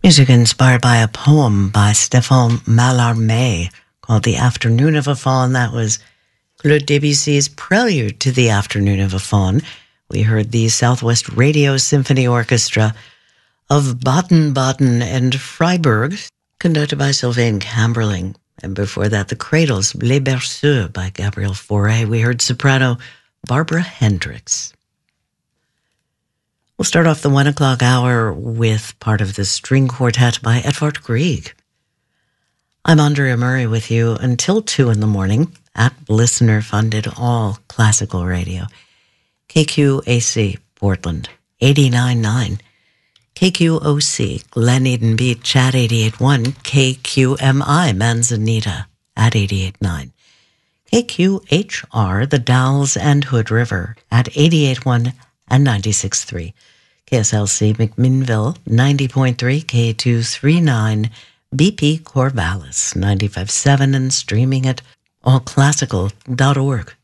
Music inspired by a poem by Stéphane Mallarmé called The Afternoon of a Faun. That was Claude Debussy's Prelude to the Afternoon of a Faun. We heard the Southwest Radio Symphony Orchestra of Baden-Baden and Freiburg, conducted by Sylvain Camberling. And before that, The Cradles, Les Berceaux by Gabriel Fauré. We heard soprano Barbara Hendricks. We'll start off the 1 o'clock hour with part of the string quartet by Edvard Grieg. I'm Andrea Murray with you until 2 in the morning at listener-funded all classical radio. KQAC, Portland, 89.9. KQOC, Glen Eden Beach at 88.1. KQMI, Manzanita at 88.9. KQHR, The Dalles and Hood River at 88.1 and 96.3. KSLC McMinnville, 90.3, K239, BP Corvallis, 95.7, and streaming at allclassical.org.